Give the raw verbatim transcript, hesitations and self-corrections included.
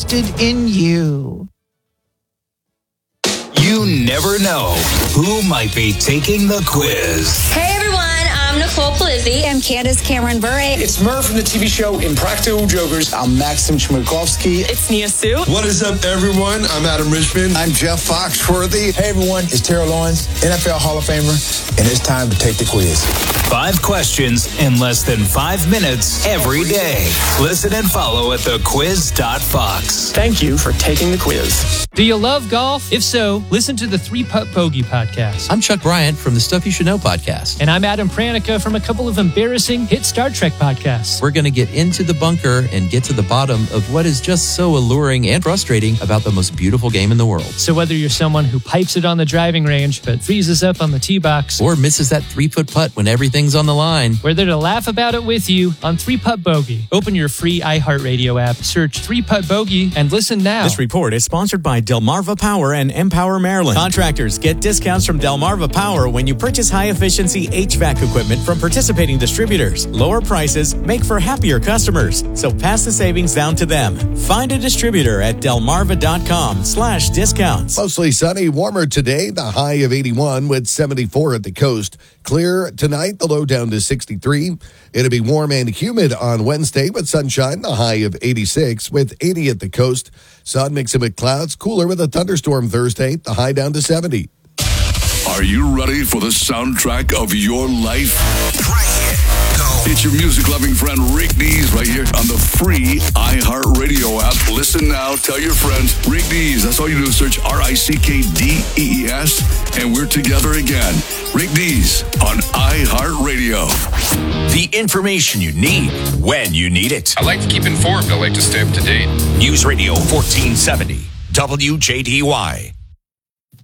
invested in you. You never know who might be taking the quiz. Hey everyone, I'm Nicole Polizzi. I'm Candace Cameron Bure. It's Murph from the T V show Impractical Jokers. I'm Maxim Chmerkovskiy. It's Nia Sue. What is up, everyone? I'm Adam Richmond. I'm Jeff Foxworthy. Hey everyone, it's Terrell Owens, N F L Hall of Famer, and it's time to take the quiz. Five questions in less than five minutes every day. Listen and follow at the quiz dot fox. Thank you for taking the quiz. Do you love golf? If so, listen to the Three Putt Bogey podcast. I'm Chuck Bryant from the Stuff You Should Know podcast. And I'm Adam Pranica from a couple of embarrassing hit Star Trek podcasts. We're going to get into the bunker and get to the bottom of what is just so alluring and frustrating about the most beautiful game in the world. So whether you're someone who pipes it on the driving range but freezes up on the tee box, or misses that three-foot putt when everything's on the line, we're there to laugh about it with you on Three Putt Bogey. Open your free iHeartRadio app, search Three Putt Bogey, and listen now. This report is sponsored by Delmarva Power and Empower Maryland. Contractors get discounts from Delmarva Power when you purchase high-efficiency H V A C equipment from participating distributors. Lower prices make for happier customers, so pass the savings down to them. Find a distributor at delmarva.com slash discounts. Mostly sunny, warmer today, the high of eighty-one with seventy-four at the coast. Clear tonight, the low down to sixty-three. It'll be warm and humid on Wednesday with sunshine, the high of eighty-six with eighty at the coast. Sun mixing with clouds, cooler with a thunderstorm Thursday, the high down to seventy. Are you ready for the soundtrack of your life? Right here. Go. It's your music-loving friend Rick Dees right here on the free iHeartRadio app. Listen now, tell your friends. Rick Dees, that's all you do, search R I C K D E E S, and we're together again. Rick Dees on iHeartRadio. The information you need when you need it. I like to keep informed. I like to stay up to date. News Radio fourteen seventy, W J D Y.